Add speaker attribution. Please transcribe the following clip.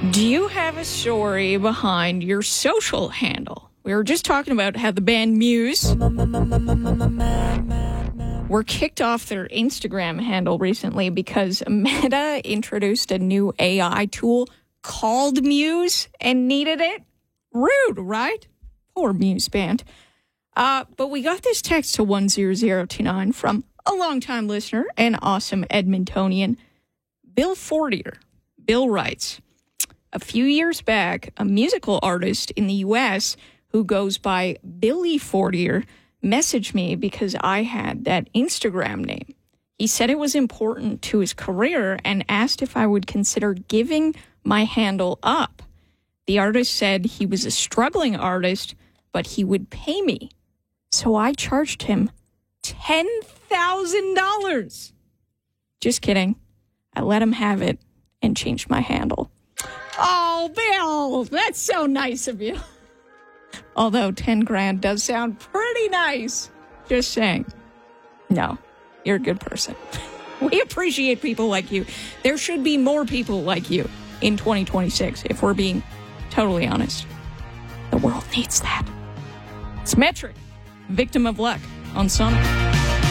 Speaker 1: Do you have a story behind your social handle? We were just talking about how the band Muse were kicked off their Instagram handle recently because Meta introduced a new AI tool called Muse and needed it. Rude, right? Poor Muse band. But we got this text to 10029 from a longtime listener and awesome Edmontonian, Bill Fortier. Bill writes, a few years back, a musical artist in the U.S. who goes by Billy Fortier messaged me because I had that Instagram name. He said it was important to his career and asked if I would consider giving my handle up. The artist said he was a struggling artist, but he would pay me. So I charged him $10,000. Just kidding. I let him have it and changed my handle. Oh, Bill, that's so nice of you. Although 10 grand does sound pretty nice. Just saying. No, you're a good person. We appreciate people like you. There should be more people like you in 2026, if we're being totally honest. The world needs that. It's Metric, Victim of Luck on Sonic.